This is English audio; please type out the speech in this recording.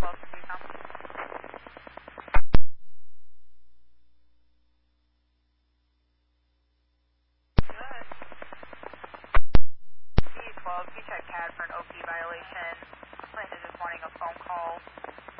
C12, you check CAD for an OP violation. Client is just wanting a phone call